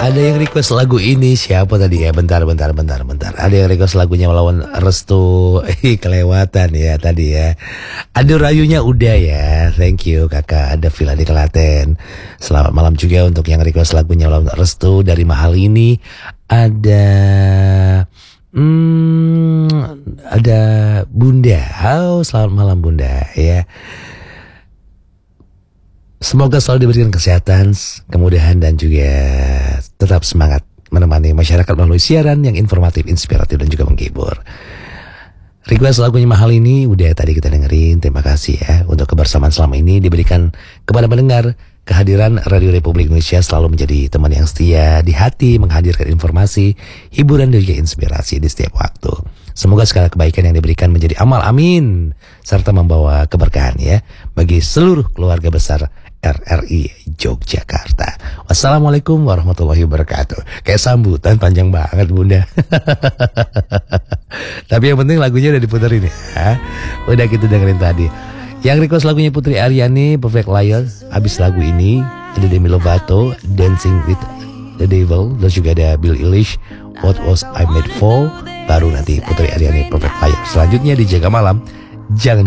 Ada yang request lagu ini, siapa tadi ya? Bentar. Ada yang request lagunya melawan Restu. Kelewatan ya tadi ya. Aduh rayunya udah ya. Thank you kakak. Ada Villa di Klaten. Selamat malam juga untuk yang request lagunya melawan Restu dari Mahal ini. Ada Bunda. Selamat malam Bunda ya. Semoga selalu diberikan kesehatan, kemudahan dan juga tetap semangat menemani masyarakat melalui siaran yang informatif, inspiratif dan juga menghibur. Request lagunya Mahal ini udah tadi kita dengerin. Terima kasih ya untuk kebersamaan selama ini diberikan kepada pendengar. Kehadiran Radio Republik Indonesia selalu menjadi teman yang setia di hati, menghadirkan informasi, hiburan dan juga inspirasi di setiap waktu. Semoga segala kebaikan yang diberikan menjadi amal, amin, serta membawa keberkahan ya bagi seluruh keluarga besar RRI Yogyakarta. Wassalamualaikum warahmatullahi wabarakatuh. Kayak sambutan panjang banget Bunda. Tapi yang penting lagunya udah diputerin ya. Udah kita dengerin tadi. Yang request lagunya Putri Aryani, Perfect Liar. Abis lagu ini ada Demi Lovato, Dancing with the Devil. Dan juga ada Bill Eilish, What Was I Made For. Baru nanti Putri Aryani, Perfect Liar. Selanjutnya di Jaga Malam. Jangan